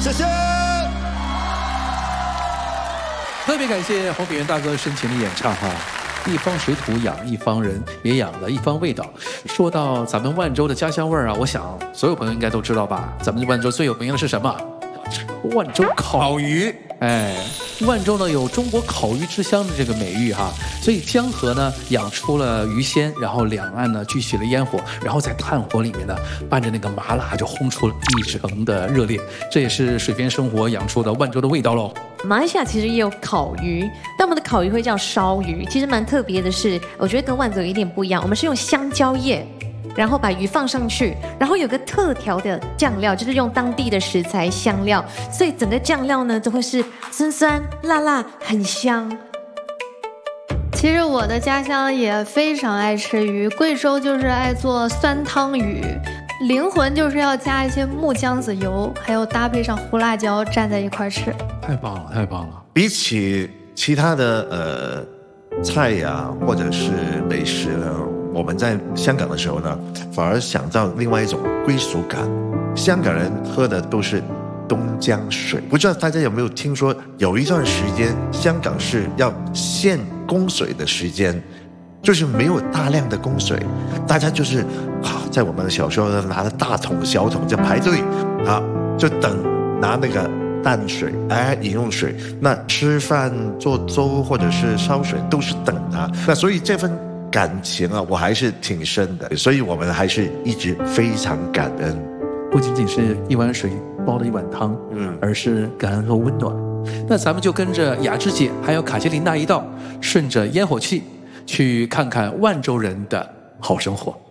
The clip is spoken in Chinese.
谢谢。 特别感谢黄品源大哥深情的演唱哈。一方水土养一方人，也养了一方味道。说到咱们万州的家乡味儿啊，我想所有朋友应该都知道吧？咱们万州最有名的是什么？万州烤鱼。哎，万州呢有中国烤鱼之乡的这个美誉哈，所以江河呢养出了鱼鲜，然后两岸呢聚起了烟火，然后在炭火里面呢伴着那个麻辣就烘出了一城的热烈，这也是水边生活养出的万州的味道喽。 马来西亚其实也有烤鱼，但我们的烤鱼会叫烧鱼，其实蛮特别的是，我觉得跟万州有一点不一样，我们是用香蕉叶。然后把鱼放上去，然后有个特调的酱料，就是用当地的食材香料，所以整个酱料呢都会是酸酸辣辣，很香。 其实我的家乡也非常爱吃鱼，贵州就是爱做酸汤鱼，灵魂就是要加一些木姜子油，还有搭配上胡辣椒蘸在一块吃。 太棒了，太棒了！ 比起其他的菜呀，或者是美食呢，我们在香港的时候呢，反而想到另外一种归属感。香港人喝的都是东江水，不知道大家有没有听说，有一段时间香港是要限供水的时间，就是没有大量的供水，大家就是在我们小时候拿着大桶小桶就排队就等拿那个淡水饮用水，那吃饭做粥或者是烧水都是等它，那所以这份感情啊，我还是挺深的，所以我们还是一直非常感恩。 不仅仅是一碗水煲了一碗汤，而是感恩和温暖。那咱们就跟着雅芝姐还有卡捷琳娜一道，顺着烟火气去看看万州人的好生活。